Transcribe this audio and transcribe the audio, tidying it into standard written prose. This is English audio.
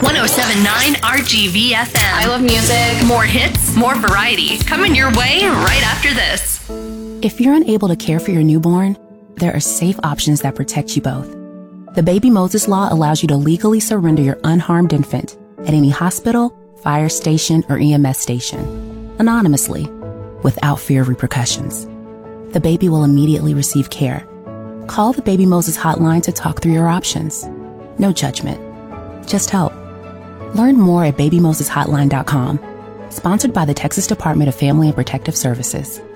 107.9 RGV FM. I love music. More hits, more variety. Coming your way right after this. If you're unable to care for your newborn, there are safe options that protect you both. The Baby Moses Law allows you to legally surrender your unharmed infant at any hospital, fire station, or EMS station, anonymously, without fear of repercussions. The baby will immediately receive care. Call the Baby Moses hotline to talk through your options. No judgment, just help. Learn more at babymoseshotline.com. Sponsored by the Texas Department of Family and Protective Services.